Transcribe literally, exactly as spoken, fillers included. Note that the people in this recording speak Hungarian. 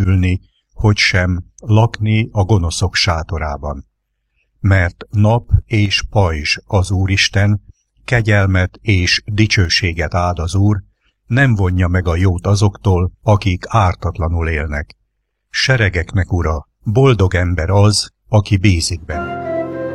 ülni, hogy sem lakni a gonoszok sátorában. Mert nap és pajzs az Úristen, kegyelmet és dicsőséget áld az Úr, nem vonja meg a jót azoktól, akik ártatlanul élnek. Seregeknek Ura, boldog ember az, aki bízik benne.